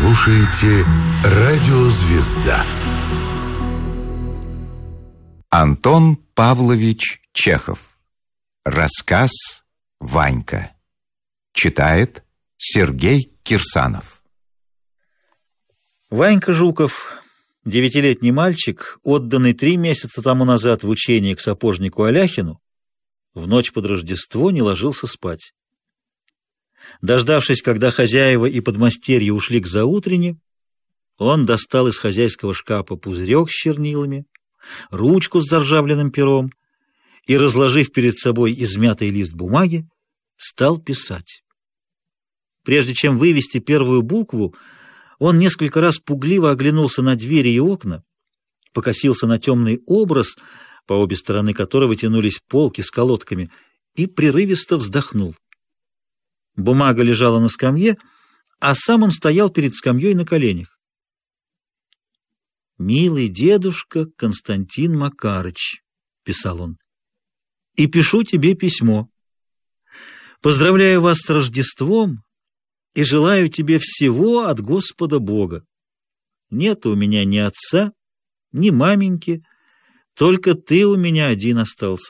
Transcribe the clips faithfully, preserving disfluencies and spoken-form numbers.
слушаете «Радио Звезда». Антон Павлович Чехов. Рассказ «Ванька». Читает Сергей Кирсанов. Ванька Жуков, девятилетний мальчик, отданный три месяца тому назад в учение к сапожнику Аляхину, в ночь под Рождество не ложился спать. Дождавшись, когда хозяева и подмастерья ушли к заутрене, он достал из хозяйского шкафа пузырек с чернилами, ручку с заржавленным пером и, разложив перед собой измятый лист бумаги, стал писать. Прежде чем вывести первую букву, он несколько раз пугливо оглянулся на двери и окна, покосился на темный образ, по обе стороны которого тянулись полки с колодками, и прерывисто вздохнул. Бумага лежала на скамье, а сам он стоял перед скамьей на коленях. «Милый дедушка Константин Макарыч», — писал он, — «и пишу тебе письмо. Поздравляю вас с Рождеством и желаю тебе всего от Господа Бога. Нет у меня ни отца, ни маменьки, только ты у меня один остался».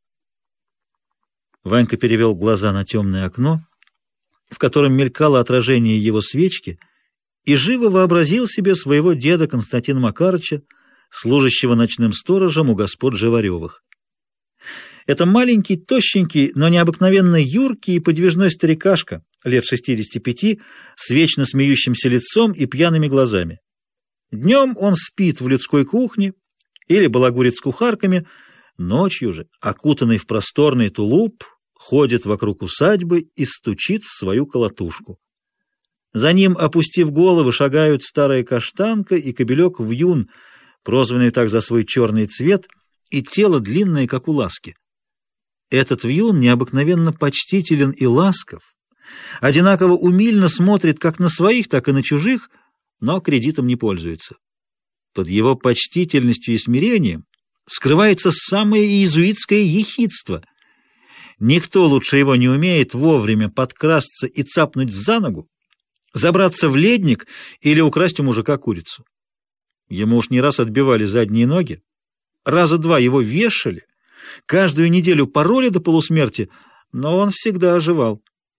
Ванька перевел глаза на темное окно, в котором мелькало отражение его свечки, и живо вообразил себе своего деда Константина Макарыча, служащего ночным сторожем у господ Живаревых. Это маленький, тощенький, но необыкновенно юркий и подвижной старикашка, лет шестидесяти пяти, с вечно смеющимся лицом и пьяными глазами. Днем он спит в людской кухне или балагурит с кухарками, ночью же, окутанный в просторный тулуп, ходит вокруг усадьбы и стучит в свою колотушку. За ним, опустив головы, шагают старая каштанка и кобелек Вьюн, прозванный так за свой черный цвет, и тело длинное, как у ласки. Этот Вьюн необыкновенно почтителен и ласков, одинаково умильно смотрит как на своих, так и на чужих, но кредитом не пользуется. Под его почтительностью и смирением скрывается самое иезуитское ехидство. Никто лучше его не умеет вовремя подкрасться и цапнуть за ногу, забраться в ледник или украсть у мужика курицу. Ему уж не раз отбивали задние ноги, раза два его вешали, каждую неделю пороли до полусмерти, но он всегда оживал.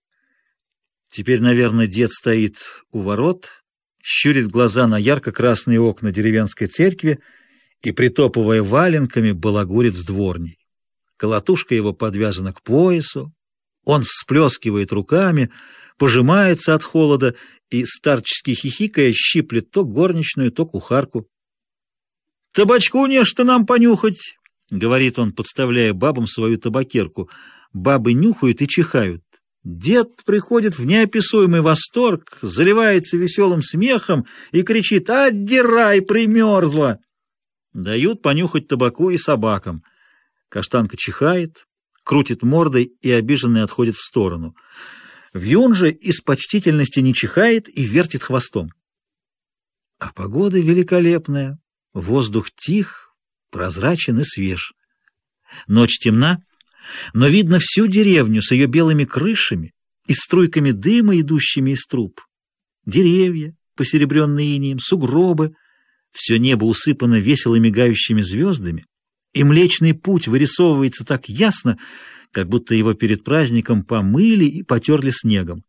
Теперь, наверное, дед стоит у ворот, щурит глаза на ярко-красные окна деревенской церкви и, притопывая валенками, балагурит с дворней. Колотушка его подвязана к поясу, он всплескивает руками, пожимается от холода и, старчески хихикая, щиплет то горничную, то кухарку. «Табачку нечто нам понюхать», — говорит он, подставляя бабам свою табакерку. Бабы нюхают и чихают. Дед приходит в неописуемый восторг, заливается веселым смехом и кричит: «Отдирай, примерзла!» Дают понюхать табаку и собакам. Каштанка чихает, крутит мордой и обиженный отходит в сторону. Вьюн же из почтительности не чихает и вертит хвостом. А погода великолепная, воздух тих, прозрачен и свеж. Ночь темна, но видно всю деревню с ее белыми крышами и струйками дыма, идущими из труб. Деревья, посеребренные инеем, сугробы, все небо усыпано весело мигающими звездами, и Млечный Путь вырисовывается так ясно, как будто его перед праздником помыли и потерли снегом.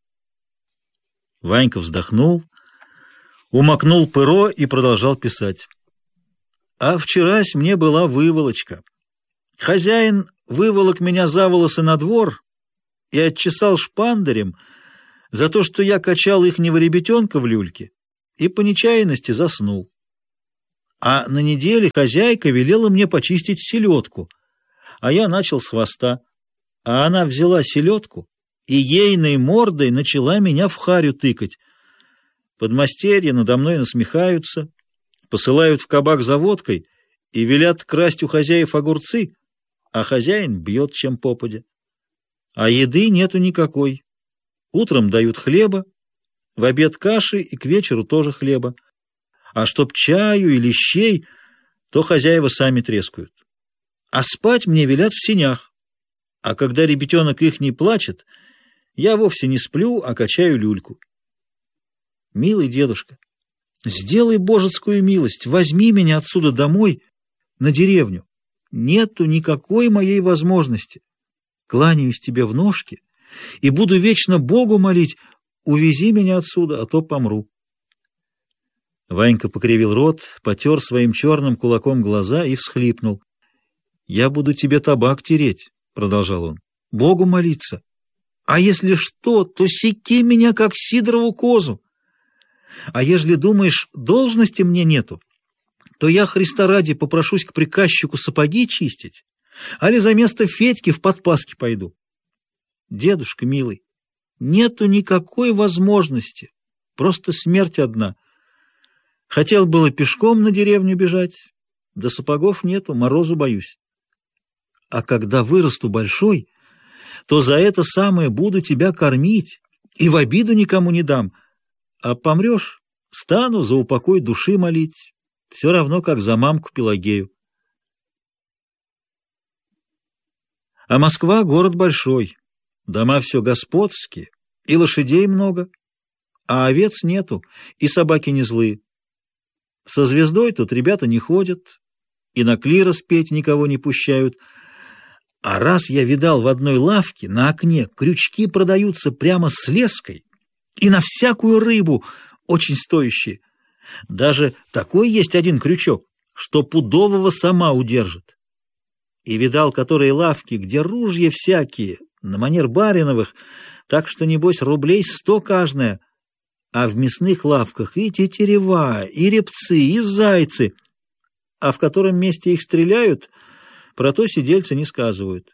Ванька вздохнул, умокнул перо и продолжал писать. «А вчерась мне была выволочка. Хозяин выволок меня за волосы на двор и отчесал шпандарем за то, что я качал ихнего ребятенка в люльке и по нечаянности заснул. А на неделе хозяйка велела мне почистить селедку, а я начал с хвоста, а она взяла селедку и ейной мордой начала меня в харю тыкать. Подмастерья надо мной насмехаются, посылают в кабак за водкой и велят красть у хозяев огурцы, а хозяин бьет чем попадя. А еды нету никакой. Утром дают хлеба, в обед каши и к вечеру тоже хлеба. А чтоб чаю или щей, то хозяева сами трескают. А спать мне велят в сенях. А когда ребятенок их не плачет, я вовсе не сплю, а качаю люльку. Милый дедушка, сделай божескую милость, возьми меня отсюда домой, на деревню. Нету никакой моей возможности. Кланяюсь тебе в ножки и буду вечно Богу молить, увези меня отсюда, а то помру. Ванька покривил рот, потер своим черным кулаком глаза и всхлипнул. «Я буду тебе табак тереть», — продолжал он, — «Богу молиться. А если что, то секи меня, как сидорову козу. А ежели думаешь, должности мне нету, то я, Христа ради, попрошусь к приказчику сапоги чистить, али за место Федьки в подпаски пойду. Дедушка милый, нету никакой возможности, просто смерть одна. Хотел было пешком на деревню бежать, да сапогов нету, морозу боюсь. А когда вырасту большой, то за это самое буду тебя кормить и в обиду никому не дам. А помрешь, стану за упокой души молить, все равно, как за мамку Пелагею. А Москва — город большой, дома все господские, и лошадей много, а овец нету, и собаки не злые. Со звездой тут ребята не ходят, и на клирос петь никого не пущают. А раз я видал в одной лавке на окне крючки продаются прямо с леской, и на всякую рыбу очень стоящие. Даже такой есть один крючок, что пудового сама удержит. И видал, которые лавки, где ружья всякие, на манер бариновых, так что, небось, рублей сто каждая. А в мясных лавках и тетерева, и репцы, и зайцы. А в котором месте их стреляют, про то сидельцы не сказывают.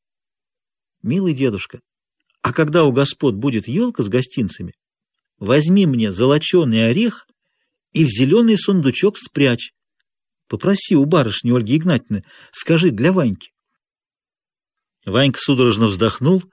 Милый дедушка, а когда у господ будет елка с гостинцами, возьми мне золоченый орех и в зеленый сундучок спрячь. Попроси у барышни Ольги Игнатьевны, скажи для Ваньки. Ванька судорожно вздохнул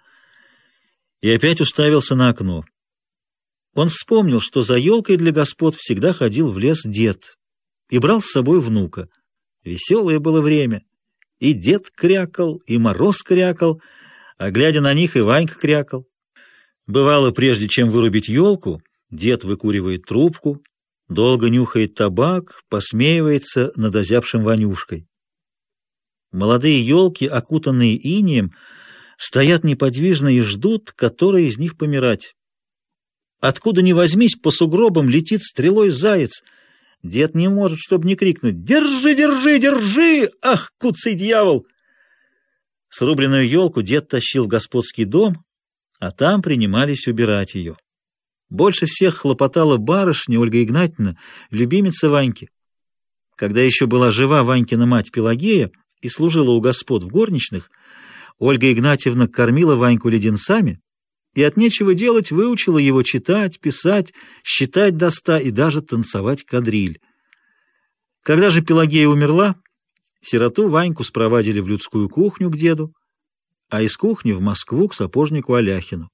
и опять уставился на окно. Он вспомнил, что за елкой для господ всегда ходил в лес дед и брал с собой внука. Веселое было время. И дед крякал, и Мороз крякал, а глядя на них, и Ванька крякал. Бывало, прежде чем вырубить елку, дед выкуривает трубку, долго нюхает табак, посмеивается над озябшим Ванюшкой. Молодые елки, окутанные инеем, стоят неподвижно и ждут, который из них помирать. Откуда ни возьмись, по сугробам летит стрелой заяц. Дед не может, чтобы не крикнуть: «Держи, держи, держи! Ах, куцый дьявол!» Срубленную елку дед тащил в господский дом, а там принимались убирать ее. Больше всех хлопотала барышня Ольга Игнатьевна, любимица Ваньки. Когда еще была жива Ванькина мать Пелагея и служила у господ в горничных, Ольга Игнатьевна кормила Ваньку леденцами и от нечего делать выучила его читать, писать, считать до ста и даже танцевать кадриль. Когда же Пелагея умерла, сироту Ваньку спровадили в людскую кухню к деду, а из кухни в Москву к сапожнику Аляхину.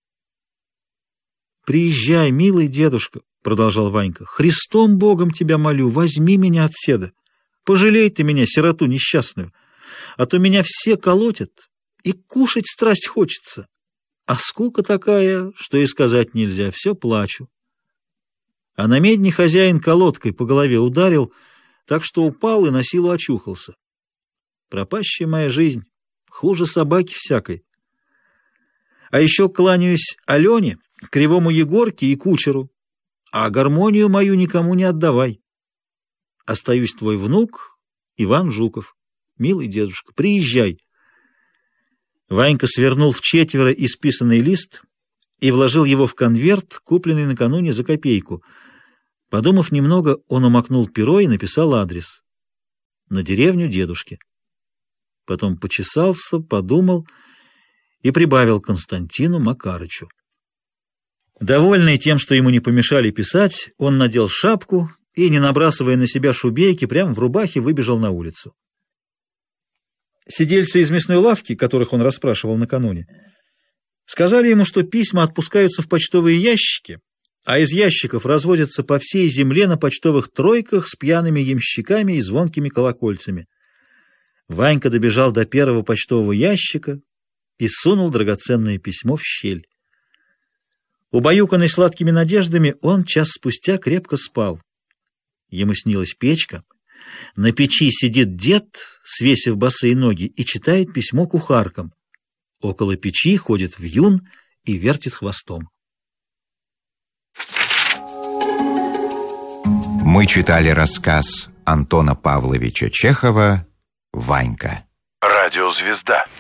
«Приезжай, милый дедушка», — продолжал Ванька, — «Христом Богом тебя молю, возьми меня отседа. Пожалей ты меня, сироту несчастную, а то меня все колотят, и кушать страсть хочется. А скука такая, что и сказать нельзя, все плачу». А на медне хозяин колодкой по голове ударил, так что упал и на силу очухался. Пропащая моя жизнь, хуже собаки всякой. А еще кланяюсь Алене, кривому Егорке и кучеру, а гармонию мою никому не отдавай. Остаюсь твой внук Иван Жуков. Милый дедушка, приезжай. Ванька свернул в четверо исписанный лист и вложил его в конверт, купленный накануне за копейку. Подумав немного, он умокнул перо и написал адрес. На деревню дедушки. Потом почесался, подумал и прибавил Константину Макарычу. Довольный тем, что ему не помешали писать, он надел шапку и, не набрасывая на себя шубейки, прямо в рубахе выбежал на улицу. Сидельцы из мясной лавки, которых он расспрашивал накануне, сказали ему, что письма отпускаются в почтовые ящики, а из ящиков разводятся по всей земле на почтовых тройках с пьяными ямщиками и звонкими колокольцами. Ванька добежал до первого почтового ящика и сунул драгоценное письмо в щель. Убаюканный сладкими надеждами, он час спустя крепко спал. Ему снилась печка. На печи сидит дед, свесив босые ноги, и читает письмо кухаркам. Около печи ходит вьюн и вертит хвостом. Мы читали рассказ Антона Павловича Чехова «Ванька». Радиозвезда.